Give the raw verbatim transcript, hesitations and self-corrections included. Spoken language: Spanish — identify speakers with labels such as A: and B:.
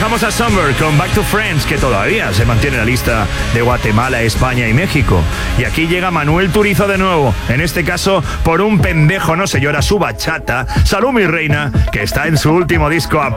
A: Escuchamos a Summer con Back to Friends, que todavía se mantiene en la lista de Guatemala, España y México. Y aquí llega Manuel Turizo de nuevo, en este caso por un pendejo no se llora su bachata. Salud mi reina, que está en su último disco a